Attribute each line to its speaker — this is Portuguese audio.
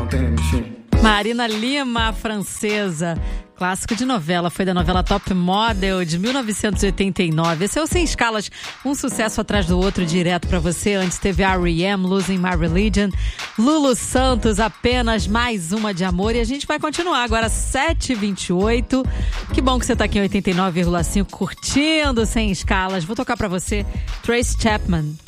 Speaker 1: Marina Lima, francesa. Clássico de novela, foi da novela Top Model de 1989. Esse é o Sem Escalas, um sucesso atrás do outro direto pra você. Antes teve R.E.M., Losing My Religion, Lulu Santos, Apenas Mais Uma de Amor. E a gente vai continuar agora 7h28. Que bom que você tá aqui em 89,5 curtindo Sem Escalas. Vou tocar pra você Trace Chapman.